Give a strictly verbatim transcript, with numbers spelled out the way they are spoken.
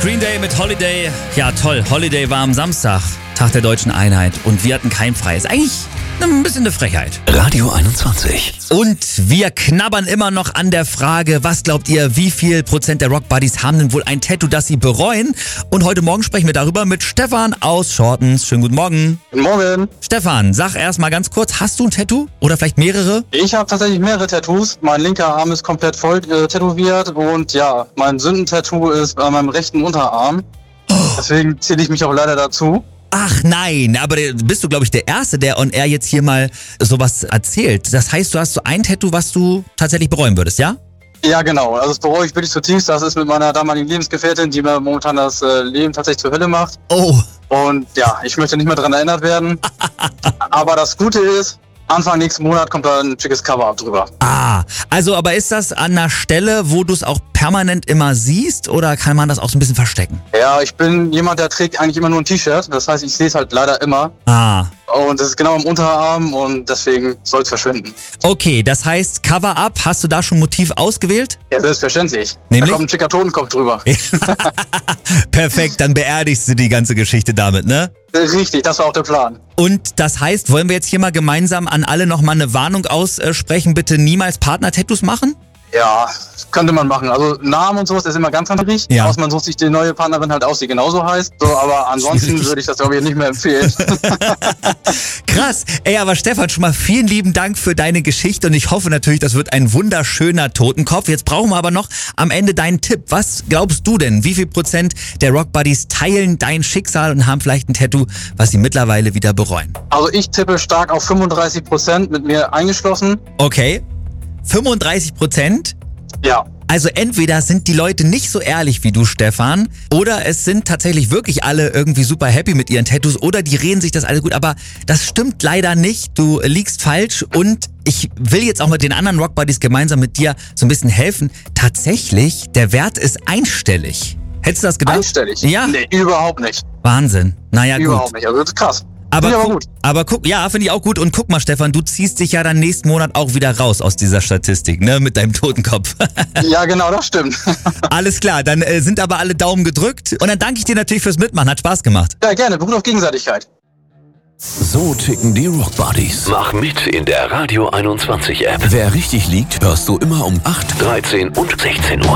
Green Day mit Holiday. Ja, toll. Holiday war am Samstag, Tag der Deutschen Einheit. Und wir hatten kein Freies. Eigentlich ein bisschen eine Frechheit. Radio einundzwanzig. Und wir knabbern immer noch an der Frage, was glaubt ihr, wie viel Prozent der Rock Buddies haben denn wohl ein Tattoo, das sie bereuen? Und heute Morgen sprechen wir darüber mit Stefan aus Shortens. Schönen guten Morgen. Guten Morgen. Stefan, sag erst mal ganz kurz, hast du ein Tattoo? Oder vielleicht mehrere? Ich habe tatsächlich mehrere Tattoos. Mein linker Arm ist komplett voll äh, tätowiert und ja, mein Sündentattoo ist bei meinem rechten Unterarm. Oh. Deswegen zähle ich mich auch leider dazu. Ach nein, aber bist du, glaube ich, der Erste, der on air jetzt hier mal sowas erzählt. Das heißt, du hast so ein Tattoo, was du tatsächlich bereuen würdest, ja? Ja, genau. Also das bereue ich wirklich zutiefst. Das ist mit meiner damaligen Lebensgefährtin, die mir momentan das äh, Leben tatsächlich zur Hölle macht. Oh. Und ja, ich möchte nicht mehr daran erinnert werden. Aber das Gute ist, Anfang nächsten Monat kommt da ein schickes Cover-Up drüber. Ah, also aber ist das an einer Stelle, wo du es auch permanent immer siehst oder kann man das auch so ein bisschen verstecken? Ja, ich bin jemand, der trägt eigentlich immer nur ein T-Shirt. Das heißt, ich sehe es halt leider immer. Ah. Und das ist genau im Unterarm und deswegen soll es verschwinden. Okay, das heißt Cover-Up, hast du da schon Motiv ausgewählt? Ja, selbstverständlich. Nämlich? Da kommt ein schicker Totenkopf drüber. Perfekt, dann beerdigst du die ganze Geschichte damit, ne? Richtig, das war auch der Plan. Und das heißt, wollen wir jetzt hier mal gemeinsam an alle nochmal eine Warnung aussprechen, bitte niemals Partner-Tattoos machen? Ja, könnte man machen. Also Namen und sowas ist immer ganz schwierig. Ja. Außer man sucht sich die neue Partnerin halt aus, die genauso heißt. So, aber ansonsten Schwierig. würde ich das, glaube ich, nicht mehr empfehlen. Krass. Ey, aber Stefan, schon mal vielen lieben Dank für deine Geschichte und ich hoffe natürlich, das wird ein wunderschöner Totenkopf. Jetzt brauchen wir aber noch am Ende deinen Tipp. Was glaubst du denn? Wie viel Prozent der Rock Buddies teilen dein Schicksal und haben vielleicht ein Tattoo, was sie mittlerweile wieder bereuen? Also ich tippe stark auf fünfunddreißig Prozent, mit mir eingeschlossen. Okay. fünfunddreißig Prozent? Ja. Also entweder sind die Leute nicht so ehrlich wie du, Stefan, oder es sind tatsächlich wirklich alle irgendwie super happy mit ihren Tattoos oder die reden sich das alles gut, aber das stimmt leider nicht. Du liegst falsch und ich will jetzt auch mit den anderen Rock Buddies gemeinsam mit dir so ein bisschen helfen. Tatsächlich, der Wert ist einstellig. Hättest du das gedacht? Einstellig? Ja. Nee, überhaupt nicht. Wahnsinn. Naja, Überhaupt gut. nicht. Also das ist krass. Aber, Finde ich aber guck, gut. aber guck, ja, finde ich auch gut. Und guck mal, Stefan, du ziehst dich ja dann nächsten Monat auch wieder raus aus dieser Statistik, ne, mit deinem Totenkopf. Ja, genau, das stimmt. Alles klar, dann äh, sind aber alle Daumen gedrückt. Und dann danke ich dir natürlich fürs Mitmachen. Hat Spaß gemacht. Ja, gerne. Beruht auf Gegenseitigkeit. So ticken die Rock Buddies. Mach mit in der Radio einundzwanzig App. Wer richtig liegt, hörst du immer um acht, dreizehn und sechzehn Uhr.